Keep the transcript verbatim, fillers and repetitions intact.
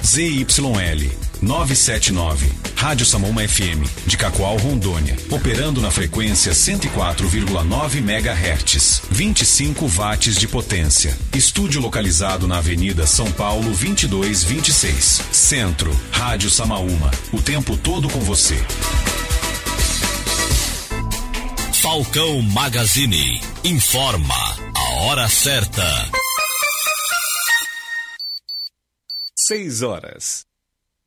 Z Y L novecentos e setenta e nove, Rádio Samaúma F M, de Cacoal, Rondônia, operando na frequência cento e quatro vírgula nove megahertz, vinte e cinco watts de potência. Estúdio localizado na Avenida São Paulo vinte e dois vinte e seis. Centro, Rádio Samaúma, o tempo todo com você. Falcão Magazine informa a hora certa. Seis horas.